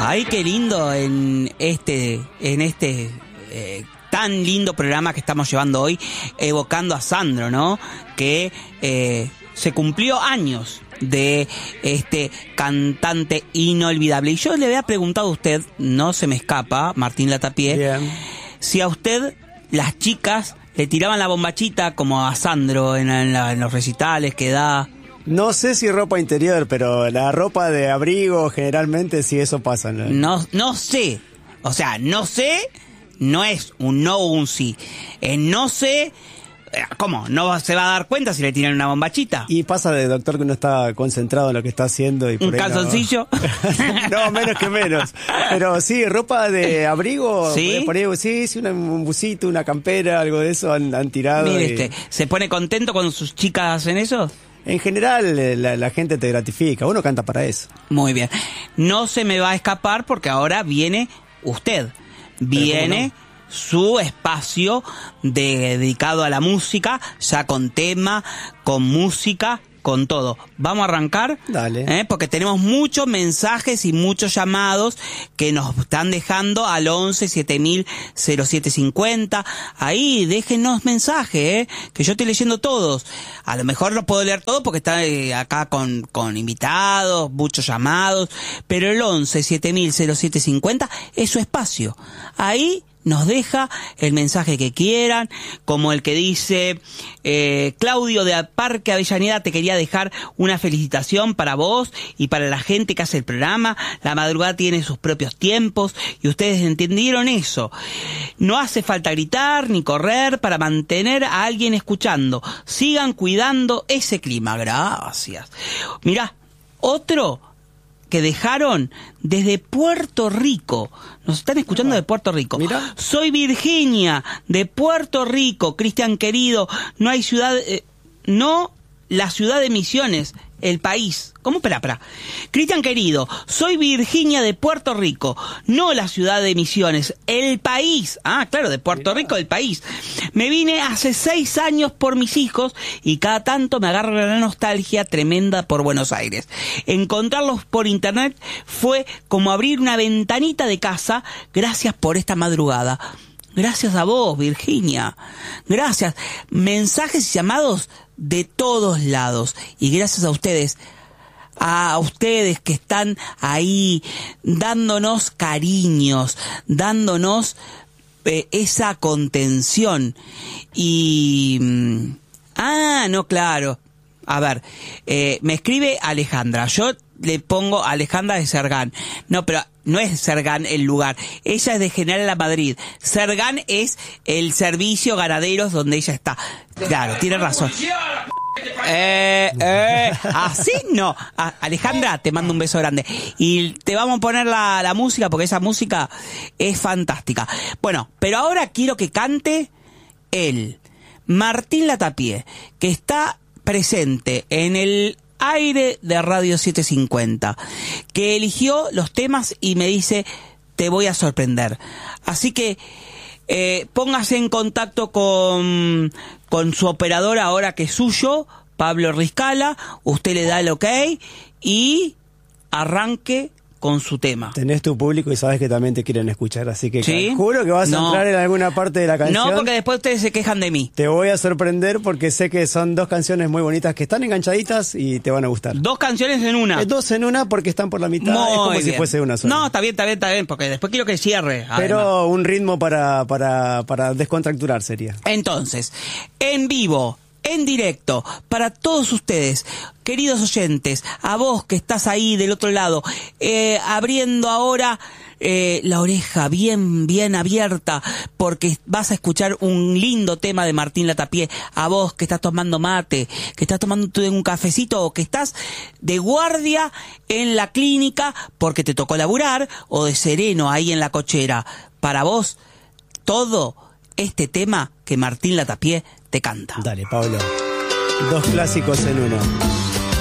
Ay, qué lindo en este tan lindo programa que estamos llevando hoy, evocando a Sandro, ¿no? Que se cumplió años de este cantante inolvidable. Y yo le había preguntado a usted, no se me escapa, Martín Latapié, bien, si a usted las chicas le tiraban la bombachita como a Sandro en los recitales que da. No sé si ropa interior, pero la ropa de abrigo generalmente sí eso pasa, ¿no? No sé, o sea, no sé, no es un no o un sí. No sé, ¿cómo? ¿No se va a dar cuenta si le tiran una bombachita? Y pasa de doctor que uno está concentrado en lo que está haciendo. Y por ¿Un calzoncillo? No, menos que menos. Pero sí, ropa de abrigo, ¿sí? Por ahí, sí, un busito, una campera, algo de eso han tirado. Mire, ¿se pone contento cuando sus chicas hacen eso? En general, la gente te gratifica, uno canta para eso. Muy bien. No se me va a escapar porque ahora viene usted. Viene su espacio dedicado a la música, ya con tema, con música, con todo. Vamos a arrancar. Dale. Porque tenemos muchos mensajes y muchos llamados que nos están dejando al 11 7000 0750. Ahí, déjenos mensajes, que yo estoy leyendo todos. A lo mejor no puedo leer todo porque está acá con invitados, muchos llamados, pero el 11 7000 0750 es su espacio. Ahí nos deja el mensaje que quieran, como el que dice, Claudio de Parque Avellaneda, te quería dejar una felicitación para vos y para la gente que hace el programa. La madrugada tiene sus propios tiempos y ustedes entendieron eso. No hace falta gritar ni correr para mantener a alguien escuchando. Sigan cuidando ese clima. Gracias. Mirá, otro que dejaron desde Puerto Rico. Nos están escuchando de Puerto Rico. Mira. Soy Virginia, de Puerto Rico. Cristian querido, no hay ciudad... no la ciudad de Misiones, el país. ¿Cómo? Espera. Cristian querido, soy Virginia de Puerto Rico, no la ciudad de Misiones, el país. Ah, claro, de Puerto Rico, el país. Me vine hace 6 años por mis hijos y cada tanto me agarra la nostalgia tremenda por Buenos Aires. Encontrarlos por internet fue como abrir una ventanita de casa. Gracias por esta madrugada. Gracias a vos, Virginia. Gracias. Mensajes y llamados de todos lados. Y gracias a ustedes que están ahí dándonos cariños, dándonos esa contención. Y... no, claro. A ver, me escribe Alejandra. Yo le pongo Alejandra de Sergán. No, pero no es Sergán el lugar. Ella es de General La Madrid. Sergán es el servicio ganaderos donde ella está. Claro, tiene razón. Así no. Alejandra, te mando un beso grande. Y te vamos a poner la música porque esa música es fantástica. Bueno, pero ahora quiero que cante él, Martín Latapié, que está presente en el aire de Radio 750, que eligió los temas y me dice, te voy a sorprender. Así que póngase en contacto con su operador ahora que es suyo, Pablo Rizcala, usted le da el ok y arranque con su tema. Tenés tu público y sabes que también te quieren escuchar, así que ¿sí? Juro que vas a entrar en alguna parte de la canción. No, porque después ustedes se quejan de mí. Te voy a sorprender porque sé que son 2 canciones muy bonitas que están enganchaditas y te van a gustar. 2 canciones en una. 2 en una porque están por la mitad, muy es como bien. Si fuese una sola. No, está bien, porque después quiero que cierre. Pero además, un ritmo para descontracturar sería. Entonces, en vivo, en directo, para todos ustedes, queridos oyentes, a vos que estás ahí del otro lado, abriendo ahora la oreja bien abierta, porque vas a escuchar un lindo tema de Martín Latapié. A vos que estás tomando mate, que estás tomando un cafecito o que estás de guardia en la clínica porque te tocó laburar, o de sereno ahí en la cochera. Para vos, todo este tema que Martín Latapié te canta. Dale, Pablo. 2 clásicos en uno.